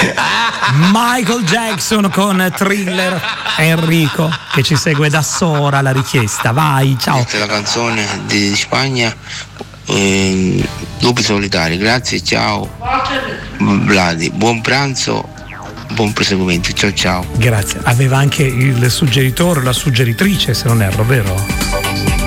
Michael Jackson con Thriller. Enrico che ci segue da Sora la richiesta. Vai, ciao. Questa è la canzone di Spagna, Lupi Solitari. Grazie, ciao Vladi, buon pranzo, buon proseguimento, ciao ciao. Grazie. Aveva anche il suggeritore, la suggeritrice, se non erro, vero?